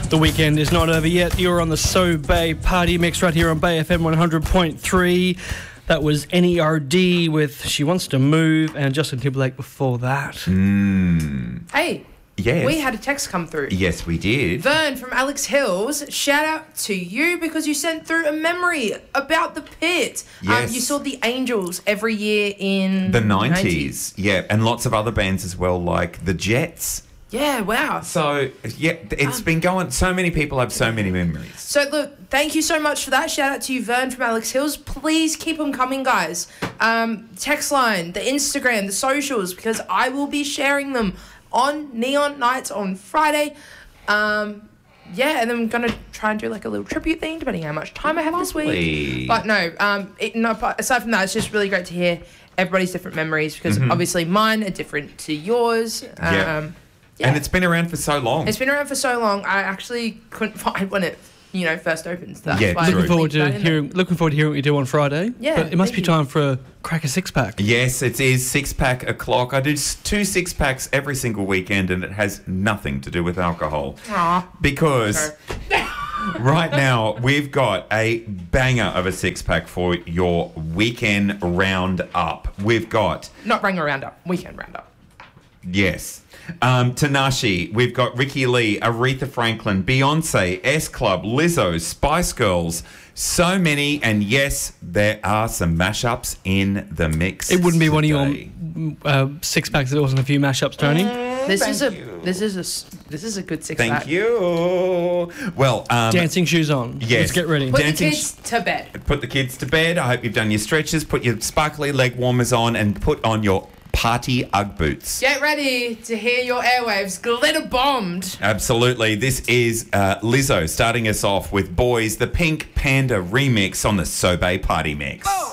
The weekend is not over yet. You're on the So Bay Party Mix right here on Bay FM 100.3. That was NERD with She Wants to Move, and Justin Timberlake before that. Hey. Yes. We had a text come through. Yes, we did. Vern from Alex Hills, shout out to you because you sent through a memory about the pit. Yes. You saw the Angels every year in The 90s. Yeah, and lots of other bands as well, like the Jets. Yeah, wow. So, yeah, it's been going... So many people have so many memories. So, look, thank you so much for that. Shout out to you, Vern from Alex Hills. Please keep them coming, guys. Text line, the Instagram, the socials, because I will be sharing them on Neon Nights on Friday. And then I'm going to try and do like a little tribute thing, depending on how much time I have this week. But no, aside from that, it's just really great to hear everybody's different memories, because obviously mine are different to yours. Yeah. And it's been around for so long. It's been around for so long. I actually couldn't find when it, first opens. That's Yeah, why I Looking forward linked to that in there. hearing what you do on Friday. Yeah, But it must thank be you. time for a crack a six-pack. Yes, it is 6-pack o'clock. I do 2 6-packs every single weekend, and it has nothing to do with alcohol. Aw. Because right now we've got a banger of a 6-pack for your weekend roundup. We've got... Not Ranger Roundup, Weekend Roundup. Yes. Tinashe, we've got Ricky Lee, Aretha Franklin, Beyonce, S Club, Lizzo, Spice Girls, so many, and yes, there are some mashups in the mix. It wouldn't be one of today. your six-packs if there wasn't a few mashups, Tony. This is a good 6-pack. Thank you. Well, Dancing shoes on. yes. Let's get ready. Put Dancing the kids to bed. Put the kids to bed. I hope you've done your stretches, put your sparkly leg warmers on, and put on your party Ugg boots. Get ready to hear your airwaves glitter bombed. Absolutely. This is Lizzo starting us off with Boys, the Pink Panda remix on the So Bay Party Mix. Oh.